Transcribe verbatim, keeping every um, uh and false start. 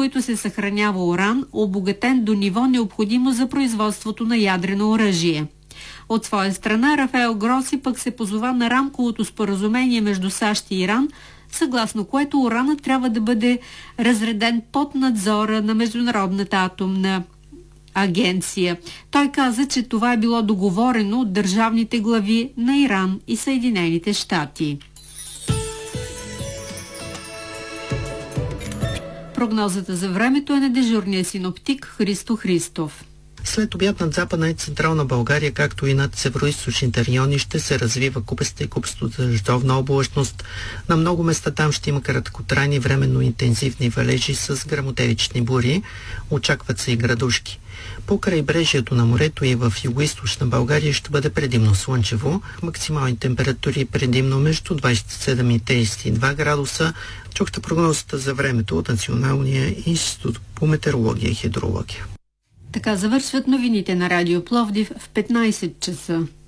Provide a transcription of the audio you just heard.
които се съхранява уран, обогатен до ниво необходимо за производството на ядрено оръжие. От своя страна Рафаел Гроси пък се позова на рамковото споразумение между САЩ и Иран, съгласно което уранът трябва да бъде разреден под надзора на Международната атомна агенция. Той каза, че това е било договорено от държавните глави на Иран и Съединените щати. Прогнозата за времето е на дежурния синоптик Христо Христов. След обяд над Западна и Централна България, както и над североизточните райони, ще се развива купеста и купесто дъждовна облачност. На много места там ще има краткотрайни временно интензивни валежи с гръмотевични бури. Очакват се и градушки. По крайбрежието на морето и в югоизточна България ще бъде предимно слънчево. Максимални температури предимно между двадесет и седем и тридесет и два градуса. Чухте прогнозата за времето от Националния институт по метеорология и хидрология. Така завършват новините на Радио Пловдив в петнадесет часа.